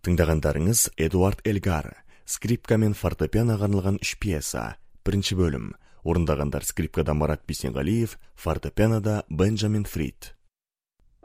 Тыңдағандарыңыз Эдуард Элгар, скрипка мен фортепианоға арналған 3 пьеса. Бірінші бөлім. Орындағандар: скрипкада Марат Бейсенғалиев, фортепианода Бенджамин Фрид.